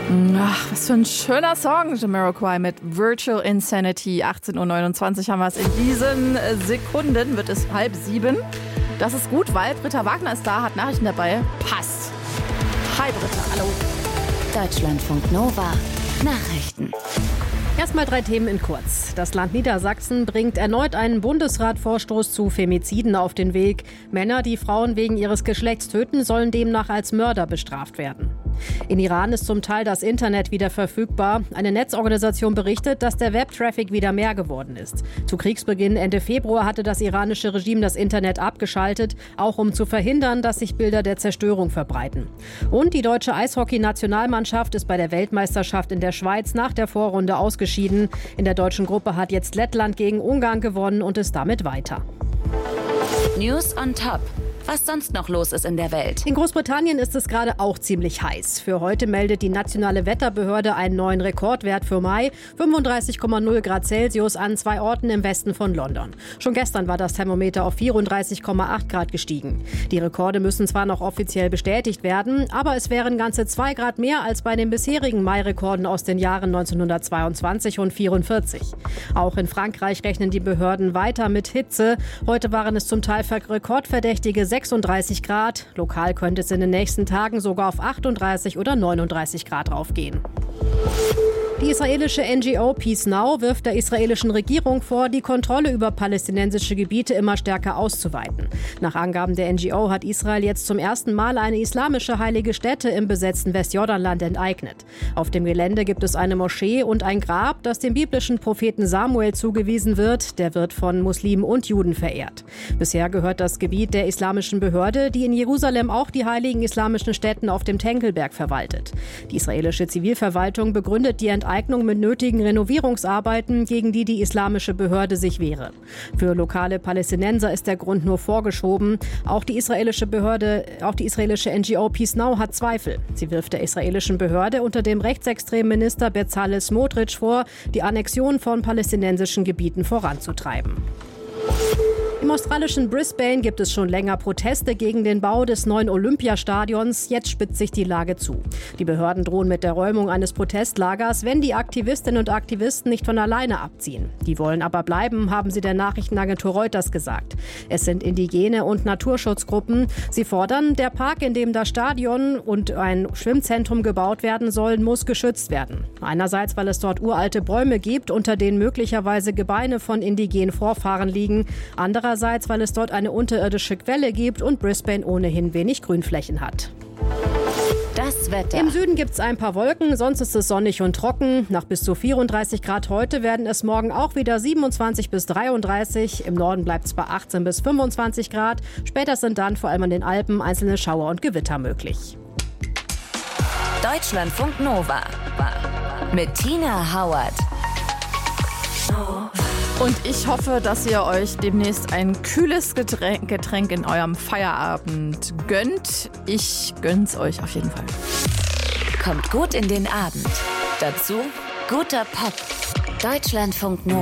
Ach, was für ein schöner Song, Jamiroquai mit Virtual Insanity. 18.29 Uhr haben wir es. In diesen Sekunden wird es 6:30. Das ist gut, weil Britta Wagner ist da, hat Nachrichten dabei. Passt. Hi Britta, hallo. Deutschlandfunk Nova. Nachrichten. Erstmal 3 Themen in kurz. Das Land Niedersachsen bringt erneut einen Bundesratvorstoß zu Femiziden auf den Weg. Männer, die Frauen wegen ihres Geschlechts töten, sollen demnach als Mörder bestraft werden. In Iran ist zum Teil das Internet wieder verfügbar. Eine Netzorganisation berichtet, dass der Webtraffic wieder mehr geworden ist. Zu Kriegsbeginn Ende Februar hatte das iranische Regime das Internet abgeschaltet, auch um zu verhindern, dass sich Bilder der Zerstörung verbreiten. Und die deutsche Eishockey-Nationalmannschaft ist bei der Weltmeisterschaft in der Schweiz nach der Vorrunde ausgeschieden. In der deutschen Gruppe hat jetzt Lettland gegen Ungarn gewonnen und ist damit weiter. News on Top. Was sonst noch los ist in der Welt. In Großbritannien ist es gerade auch ziemlich heiß. Für heute meldet die nationale Wetterbehörde einen neuen Rekordwert für Mai. 35,0 Grad Celsius an 2 Orten im Westen von London. Schon gestern war das Thermometer auf 34,8 Grad gestiegen. Die Rekorde müssen zwar noch offiziell bestätigt werden, aber es wären ganze 2 Grad mehr als bei den bisherigen Mai-Rekorden aus den Jahren 1922 und 1944. Auch in Frankreich rechnen die Behörden weiter mit Hitze. Heute waren es zum Teil rekordverdächtige 36 Grad. Lokal könnte es in den nächsten Tagen sogar auf 38 oder 39 Grad raufgehen. Die israelische NGO Peace Now wirft der israelischen Regierung vor, die Kontrolle über palästinensische Gebiete immer stärker auszuweiten. Nach Angaben der NGO hat Israel jetzt zum ersten Mal eine islamische heilige Stätte im besetzten Westjordanland enteignet. Auf dem Gelände gibt es eine Moschee und ein Grab, das dem biblischen Propheten Samuel zugewiesen wird. Der wird von Muslimen und Juden verehrt. Bisher gehört das Gebiet der islamischen Behörde, die in Jerusalem auch die heiligen islamischen Stätten auf dem Tenkelberg verwaltet. Die israelische Zivilverwaltung begründet die Enteignung mit nötigen Renovierungsarbeiten, gegen die islamische Behörde sich wehre. Für lokale Palästinenser ist der Grund nur vorgeschoben. Auch die israelische NGO Peace Now hat Zweifel. Sie wirft der israelischen Behörde unter dem rechtsextremen Minister Bezalel Smotrich vor, die Annexion von palästinensischen Gebieten voranzutreiben. Im australischen Brisbane gibt es schon länger Proteste gegen den Bau des neuen Olympiastadions. Jetzt spitzt sich die Lage zu. Die Behörden drohen mit der Räumung eines Protestlagers, wenn die Aktivistinnen und Aktivisten nicht von alleine abziehen. Die wollen aber bleiben, haben sie der Nachrichtenagentur Reuters gesagt. Es sind Indigene und Naturschutzgruppen. Sie fordern, der Park, in dem das Stadion und ein Schwimmzentrum gebaut werden sollen, muss geschützt werden. Einerseits, weil es dort uralte Bäume gibt, unter denen möglicherweise Gebeine von indigenen Vorfahren liegen. Andererseits, weil es dort eine unterirdische Quelle gibt und Brisbane ohnehin wenig Grünflächen hat. Das Wetter. Im Süden gibt es ein paar Wolken, sonst ist es sonnig und trocken. Nach bis zu 34 Grad heute werden es morgen auch wieder 27 bis 33. Im Norden bleibt es bei 18 bis 25 Grad. Später sind dann vor allem an den Alpen einzelne Schauer und Gewitter möglich. Deutschlandfunk Nova. Mit Tina Hauert. Und ich hoffe, dass ihr euch demnächst ein kühles Getränk in eurem Feierabend gönnt. Ich gönn's euch auf jeden Fall. Kommt gut in den Abend. Dazu guter Pop. Deutschlandfunk Nova.